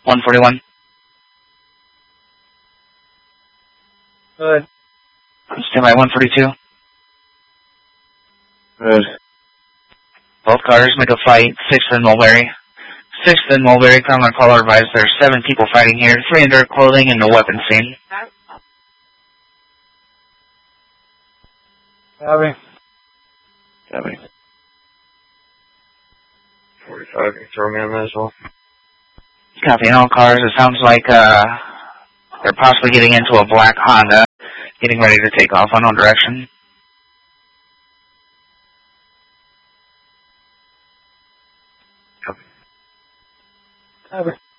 141. Good. Stand by 142. Good. Both cars make a fight. 6th and Mulberry. 6th and Mulberry, common caller advised there are 7 people fighting here, 3 in dark clothing and no weapons seen. Copy. Copy. 45, you throw me on that as well. Copying all cars. It sounds like they're possibly getting into a black Honda, getting ready to take off unknown direction. Copy. Copy.